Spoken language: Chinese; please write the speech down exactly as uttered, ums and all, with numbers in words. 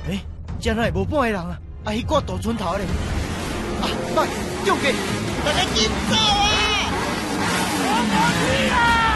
诶，这哪会无半个人啊？啊，迄挂大村头咧！啊，快，救给！ 大家紧走啊！我去啊！